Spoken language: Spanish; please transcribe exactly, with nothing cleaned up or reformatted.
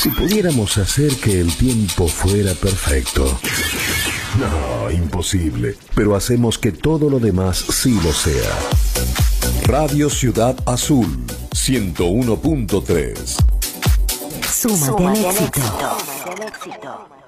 Si pudiéramos hacer que el tiempo fuera perfecto. No, imposible. Pero hacemos que todo lo demás sí lo sea. Radio Ciudad Azul, ciento uno punto tres. Súmate al éxito.